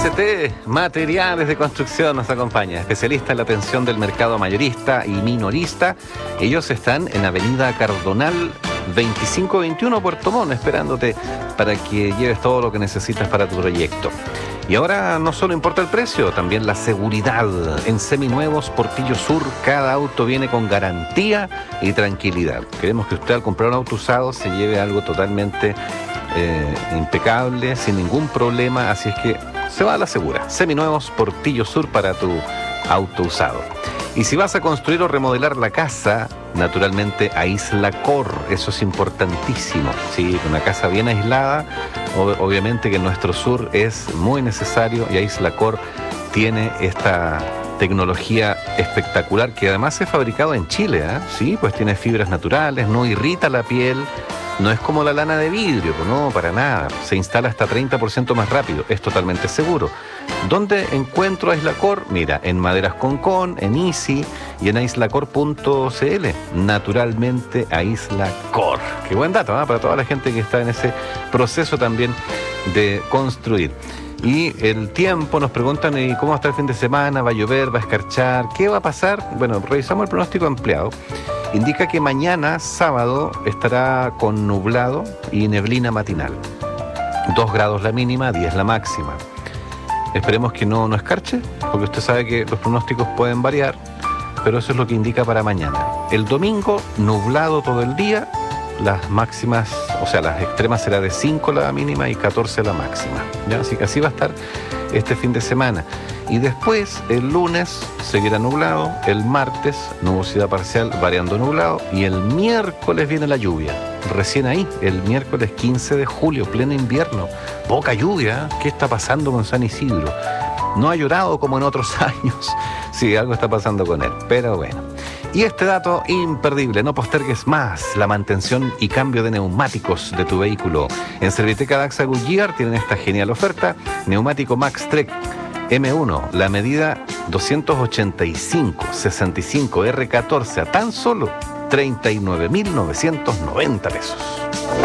MCT, Materiales de Construcción, nos acompaña, especialista en la atención del mercado mayorista y minorista. Ellos están en Avenida Cardonal 2521, Puerto Montt, esperándote para que lleves todo lo que necesitas para tu proyecto. Y ahora no solo importa el precio, también la seguridad. En Seminuevos Portillo Sur, cada auto viene con garantía y tranquilidad. Queremos que usted al comprar un auto usado se lleve algo totalmente impecable, sin ningún problema, así es que se va a la segura. Seminuevos Portillo Sur para tu auto usado. Y si vas a construir o remodelar la casa, naturalmente Aislacor, eso es importantísimo, ¿sí? Una casa bien aislada, obviamente que en nuestro sur es muy necesario, y Aislacor tiene esta tecnología espectacular que además es fabricado en Chile, ¿eh? Sí, pues tiene fibras naturales, no irrita la piel. No es como la lana de vidrio, no, para nada. Se instala hasta 30% más rápido. Es totalmente seguro. ¿Dónde encuentro Aislacor? Mira, en Maderas Concón, en Easy y en aislacor.cl. Naturalmente Aislacor. Qué buen dato, ¿eh? Para toda la gente que está en ese proceso también de construir. Y el tiempo, nos preguntan, ¿y cómo va a estar el fin de semana? ¿Va a llover? ¿Va a escarchar? ¿Qué va a pasar? Bueno, revisamos el pronóstico ampliado. Indica que mañana, sábado, estará con nublado y neblina matinal. 2 grados la mínima, 10 la máxima. Esperemos que no escarche, porque usted sabe que los pronósticos pueden variar, pero eso es lo que indica para mañana. El domingo, nublado todo el día, las máximas, o sea, las extremas será de 5 la mínima y 14 la máxima, ¿ya? Así que así va a estar este fin de semana. Y después, el lunes, seguirá nublado, el martes, nubosidad parcial variando nublado, y el miércoles viene la lluvia. Recién ahí, el miércoles 15 de julio, pleno invierno. Poca lluvia, ¿qué está pasando con San Isidro? No ha llorado como en otros años. Sí, algo está pasando con él, pero bueno. Y este dato imperdible, no postergues más la mantención y cambio de neumáticos de tu vehículo. En Serviteca Daxa Goodyear tienen esta genial oferta: neumático Max Trek M1, la medida 285-65 R14 a tan solo 39.990 pesos.